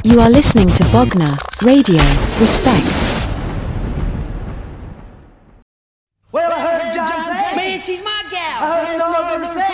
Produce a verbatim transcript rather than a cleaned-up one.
You are listening to Bogner Radio. Respect. Well, I heard John say, man, she's my gal. I heard Northern say,